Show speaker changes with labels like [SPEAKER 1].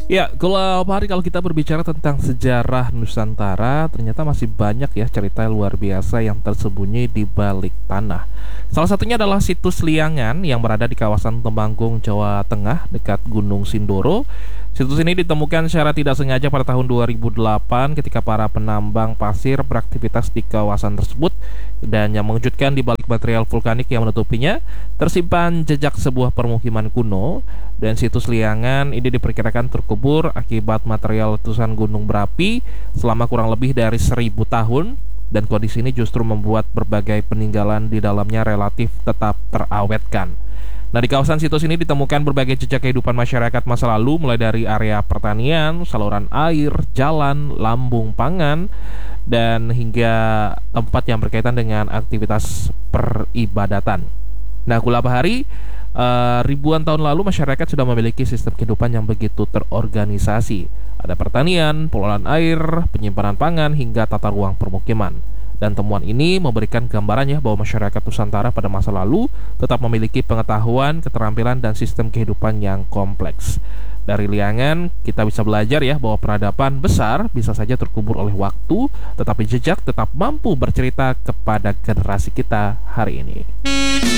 [SPEAKER 1] Ya, kalau Pak Hari, kalau kita berbicara tentang sejarah Nusantara, ternyata masih banyak ya cerita luar biasa yang tersembunyi di balik tanah. Salah satunya adalah situs Liangan yang berada di kawasan Temanggung, Jawa Tengah, dekat Gunung Sindoro. Situs ini ditemukan secara tidak sengaja pada tahun 2008 ketika para penambang pasir beraktivitas di kawasan tersebut. Dan yang mengejutkan, di balik material vulkanik yang menutupinya, tersimpan jejak sebuah permukiman kuno. Dan situs Liangan ini diperkirakan terkubur akibat material letusan gunung berapi selama kurang lebih dari 1.000 tahun. Dan kondisi ini justru membuat berbagai peninggalan di dalamnya relatif tetap terawetkan. Nah, di kawasan situs ini ditemukan berbagai jejak kehidupan masyarakat masa lalu, mulai dari area pertanian, saluran air, jalan, lambung pangan, dan hingga tempat yang berkaitan dengan aktivitas peribadatan. Nah, Kulapa Hari, ribuan tahun lalu masyarakat sudah memiliki sistem kehidupan yang begitu terorganisasi. Ada pertanian, pengelolaan air, penyimpanan pangan, hingga tata ruang permukiman. Dan temuan ini memberikan gambarannya bahwa masyarakat Nusantara pada masa lalu tetap memiliki pengetahuan, keterampilan, dan sistem kehidupan yang kompleks. Dari Liangan, kita bisa belajar ya bahwa peradaban besar bisa saja terkubur oleh waktu, tetapi jejak tetap mampu bercerita kepada generasi kita hari ini.